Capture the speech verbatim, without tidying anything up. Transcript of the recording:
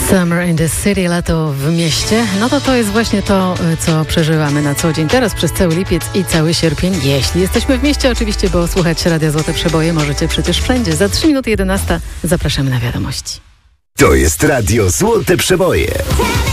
Summer in the City, lato w mieście. No to to jest właśnie to, co przeżywamy na co dzień. Teraz przez cały lipiec i cały sierpień. Jeśli jesteśmy w mieście oczywiście, bo słuchać Radia Złote Przeboje możecie przecież wszędzie. Za trzy minuty jedenasta zapraszamy na wiadomości. To jest Radio Złote Przeboje.